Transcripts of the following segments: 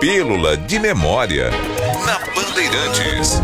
Pílula de Memória, na Bandeirantes.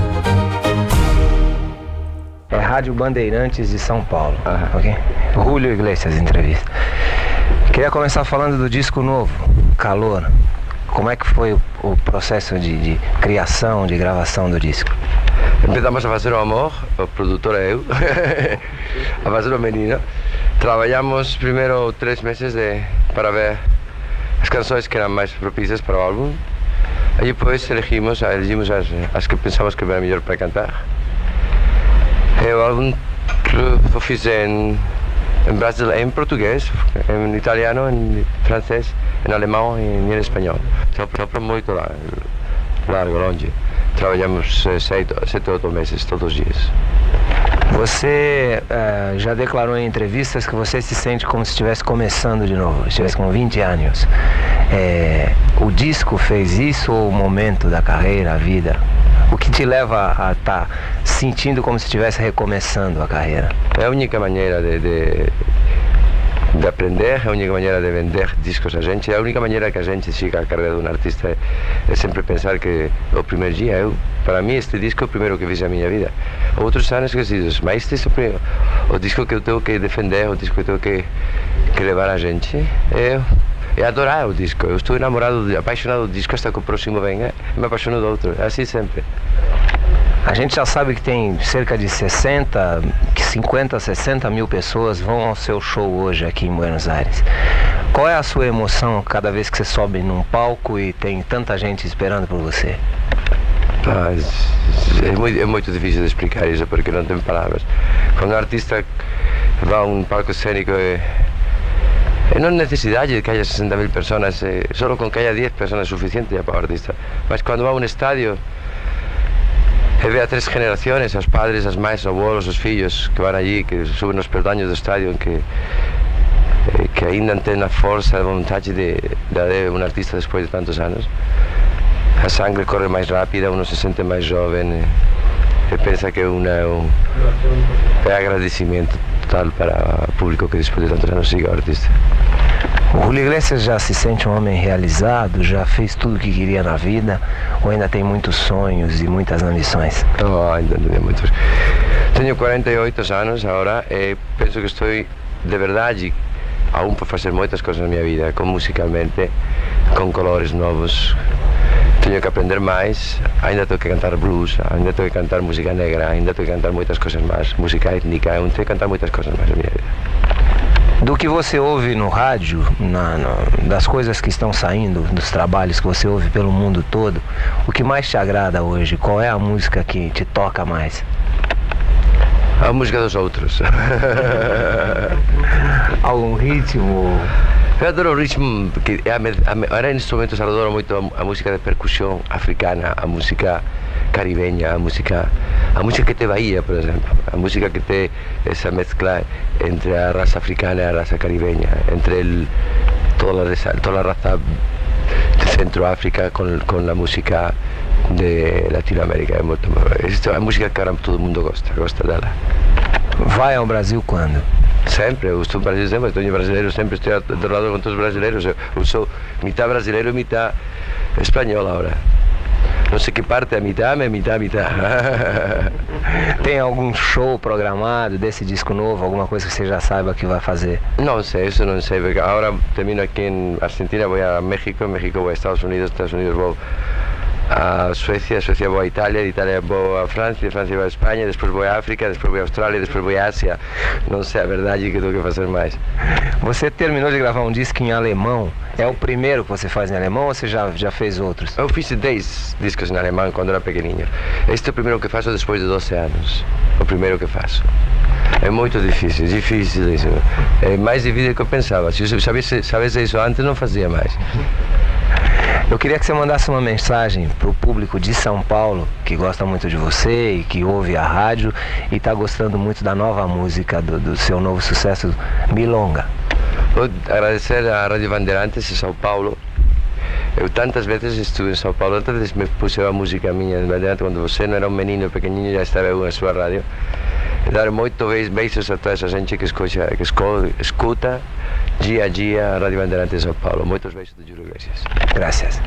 É Rádio Bandeirantes de São Paulo, ok? Julio Iglesias, entrevista. Queria começar falando do disco novo, Calor. Como é que foi o processo de criação, de gravação do disco? Empezamos a fazer o amor, o produtor e eu, a fazer o menino. Trabalhamos primeiro 3 meses para ver as canções que eram mais propícias para o álbum. E depois elegimos as que pensamos que era melhor para cantar. E o álbum eu fiz em brasileiro, em português, em italiano, em francês, em alemão e em espanhol. Só muito largo, longe. Trabalhamos 7 ou 8 meses, todos os dias. Você já declarou em entrevistas que você se sente como se estivesse começando de novo, estivesse com 20 anos. O disco fez isso ou o momento da carreira, a vida? O que te leva a estar sentindo como se estivesse recomeçando a carreira? É a única maneira de aprender, é a única maneira de vender discos a gente, é a única maneira que a gente chega à carreira de um artista é sempre pensar que o primeiro dia, para mim este disco é o primeiro que fiz na minha vida. Outros anos que diz, mas este é o disco que eu tenho que defender, o disco que eu tenho que levar a gente. É adorar o disco, eu estou enamorado, apaixonado do disco até que o próximo venha, me apaixono do outro, é assim sempre. A gente já sabe que tem cerca de 50, 60 mil pessoas vão ao seu show hoje aqui em Buenos Aires. Qual é a sua emoção cada vez que você sobe num palco e tem tanta gente esperando por você? É muito difícil de explicar isso porque não tem palavras. Quando um artista vai a um palco cênico não há necessidade de que haya 60 mil pessoas, só com que haya 10 pessoas é suficiente já para o artista. Mas quando vai a um estádio e vê a 3 gerações, os padres, as mães, os avós, os filhos que vão allí, que subem nos peldaños do estádio, que ainda têm a força, a vontade de um artista depois de tantos anos. A sangue corre mais rápida, uno se sente mais jovem e pensa que é agradecimento total para o público que depois de tantos anos siga o artista. O Julio Iglesias já se sente um homem realizado, já fez tudo o que queria na vida, ou ainda tem muitos sonhos e muitas ambições? Não, ainda tenho muitos. Tenho 48 anos agora e penso que estou de verdade aún por fazer muitas coisas na minha vida, musicalmente, com colores novos. Tenho que aprender mais, ainda tenho que cantar blues, ainda tenho que cantar música negra, ainda tenho que cantar muitas coisas mais, música étnica, eu tenho que cantar muitas coisas mais na minha vida. Do que você ouve no rádio, das coisas que estão saindo, dos trabalhos que você ouve pelo mundo todo, o que mais te agrada hoje? Qual é a música que te toca mais? A música dos outros. Algum ritmo? Eu adoro o ritmo, porque agora neste momento eu adoro muito a música de percussão africana, a música caribenha, a música que tem Bahia, por exemplo, a música que tem essa mescla entre a raça africana e a raça caribenha, entre toda a raça de Centro-África com a música de Latinoamérica. É a música que agora todo mundo gosta dela. Vai ao Brasil quando? Sempre, eu estou brasileiro sempre, estou brasileiro, sempre estou do lado com todos os brasileiros. Eu sou metade brasileiro e metade espanhol agora. Não sei que parte é metade. Tem algum show programado desse disco novo, alguma coisa que você já saiba que vai fazer? Não sei, isso não sei, porque agora termino aqui em Argentina, vou a México vou a Estados Unidos vou a Suécia vou a Itália, de Itália vou a França, de França vou a Espanha, depois vou a África, depois vou a Austrália, depois vou a Ásia. Não sei a verdade que tenho que fazer mais. Você terminou de gravar um disco em alemão. É o primeiro que você faz em alemão ou você já fez outros? Eu fiz 10 discos em alemão quando era pequenininho. Este é o primeiro que faço depois de 12 anos. O primeiro que faço. É muito difícil isso. É mais difícil do que eu pensava. Se eu sabesse isso antes, não fazia mais. Eu queria que você mandasse uma mensagem para o público de São Paulo, que gosta muito de você e que ouve a rádio e está gostando muito da nova música, do seu novo sucesso, Milonga. Vou agradecer à Rádio Bandeirantes de São Paulo. Eu tantas vezes estive em São Paulo, tantas vezes me puse a música minha em Bandeirantes, quando você não era um menino pequenininho, já estava eu na sua rádio. E dar muitos beijos a toda essa gente que escuta dia a dia a Rádio Bandeirantes de São Paulo. Muitos beijos do Julio Iglesias. Gracias.